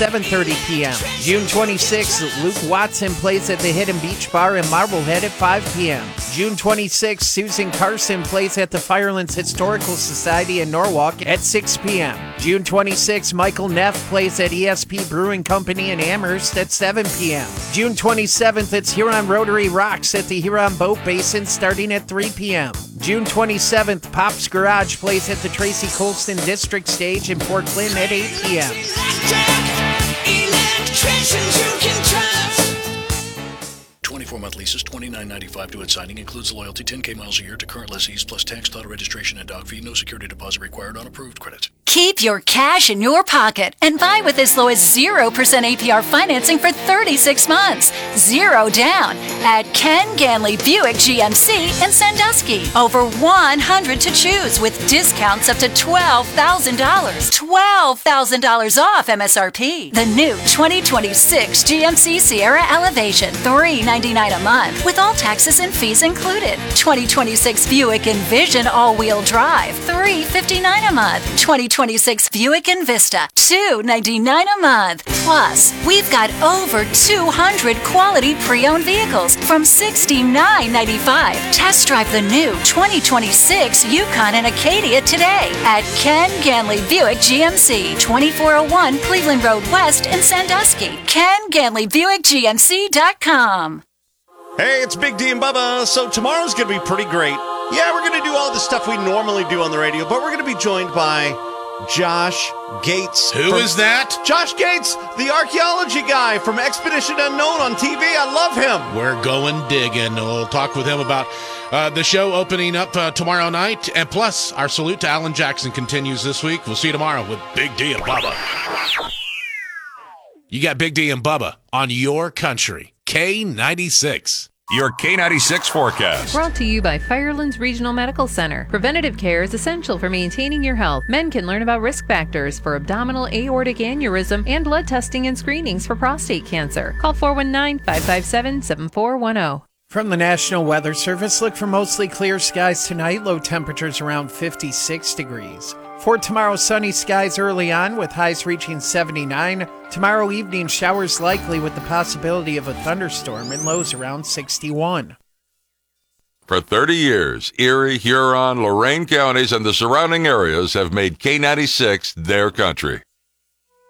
7:30 p.m. June 26th, Luke Watson plays at the Hidden Beach Bar in Marblehead at 5 p.m. June 26th, Susan Carson plays at the Firelands Historical Society in Norwalk at 6 p.m. June 26th, Michael Neff plays at ESP Brewing Company in Amherst at 7 p.m. June 27th, it's Huron Rotary Rocks at the Huron Boat Basin starting at 3 p.m. June 27th, Pop's Garage plays at the Tracy Colston District Stage in Fort Clinton at 8 p.m. 24-month leases, $29.95 to its signing. Includes loyalty, 10K miles a year to current lessees, plus tax, title, registration, and dock fee. No security deposit required on approved credit. Keep your cash in your pocket and buy with as low as 0% APR financing for 36 months. 0 down at Ken Ganley Buick GMC in Sandusky. Over 100 to choose with discounts up to $12,000. $12,000 off MSRP. The new 2026 GMC Sierra Elevation, $399 a month with all taxes and fees included. 2026 Buick Envision all-wheel drive, $359 a month. 2026 Buick Envista, $299 a month. Plus, we've got over 200 quality pre-owned vehicles from $69.95. Test drive the new 2026 Yukon and Acadia today at Ken Ganley Buick GMC, 2401 Cleveland Road West in Sandusky. KenGanleyBuickGMC.com. Hey, it's Big D and Bubba. So tomorrow's going to be pretty great. Yeah, we're going to do all the stuff we normally do on the radio, but we're going to be joined by Josh Gates. Who is that? Josh Gates, the archaeology guy from Expedition Unknown on TV. I love him. We're going digging. We'll talk with him about the show opening up tomorrow night. And plus, our salute to Alan Jackson continues this week. We'll see you tomorrow with Big D and Bubba. You got Big D and Bubba on your country. K96. Your K96 forecast. Brought to you by Firelands Regional Medical Center. Preventative care is essential for maintaining your health. Men can learn about risk factors for abdominal aortic aneurysm and blood testing and screenings for prostate cancer. Call 419-557-7410. From the National Weather Service, look for mostly clear skies tonight. Low temperatures around 56 degrees. For tomorrow, sunny skies early on with highs reaching 79. Tomorrow evening, showers likely with the possibility of a thunderstorm and lows around 61. For 30 years, Erie, Huron, Lorain counties, and the surrounding areas have made K96 their country.